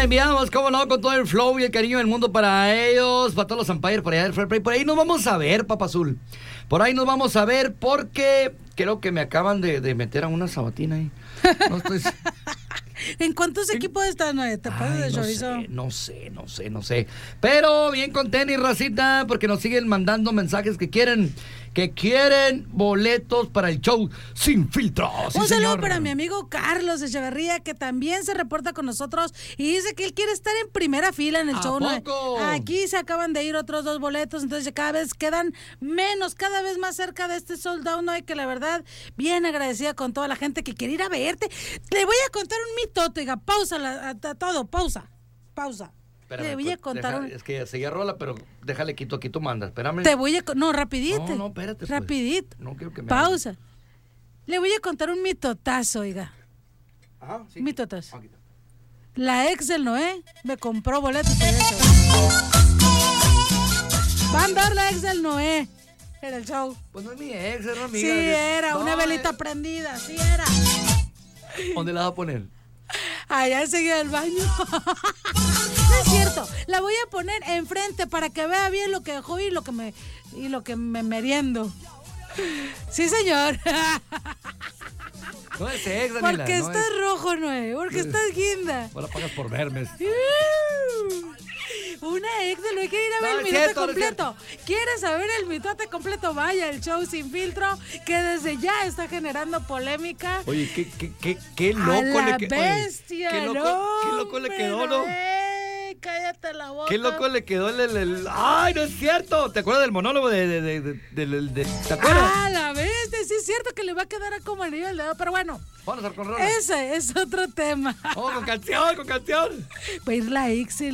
enviamos, cómo no, con todo el flow y el cariño del mundo para ellos, para todos los Empire, por allá del Fair Play. Por ahí nos vamos a ver, Papa Azul. Por ahí nos vamos a ver porque creo que me acaban de meter a una sabatina ahí. No estoy... ¿En cuántos equipos están? ¿Te pasas de chorizo? No sé. Pero bien con tenis, racita, porque nos siguen mandando mensajes que quieren boletos para el show Sin Filtro. Sí, un saludo señor. para mi amigo Carlos Echeverría, que también se reporta con nosotros y dice que él quiere estar en primera fila en el show. ¿Poco? Aquí se acaban de ir otros 2 boletos, entonces cada vez quedan menos, cada vez más cerca de este sold out, ¿no? Y que la verdad, bien agradecida con toda la gente que quiere ir a verte. Le voy a contar un mitote, oiga, pausa todo, pausa. Espérame, le voy a contar Es que seguía rola, pero déjale quito, aquí tú mandas, espérame. No, rapidito. No, espérate. Rapidito. Pues. No quiero que me pausa. hables. Le voy a contar un mitotazo, oiga. Ajá, sí. Mitotazo. La ex del Noé me compró boletos para eso. Va a andar la ex del Noé en el show. Pues no es mi ex, era amiga. Sí, era no, una velita prendida, sí era. ¿Dónde la vas a poner? Allá enseguida del baño. No es cierto, la voy a poner enfrente para que vea bien lo que dejó y lo que me meriendo. Sí, señor. No es ex, Daniela. Porque no estás rojo, Noé. Porque estás guinda. Ahora pagas por verme. Una ex de Noé quiere ir a ver el mitote completo. ¿Quieres saber el mitote completo? Vaya, el show Sin Filtro, que desde ya está generando polémica. Oye, qué loco le quedó. Bestia, qué loco le quedó, ¿no? Cállate la boca. Qué loco le quedó el... ¡Ay, no es cierto! ¿Te acuerdas del monólogo de ¿te acuerdas? Ah, la bestia, sí es cierto que le va a quedar como anillo al dedo, pero bueno. Vamos a hacer con rola. Ese es otro tema. Oh, con canción. Va a ir la ex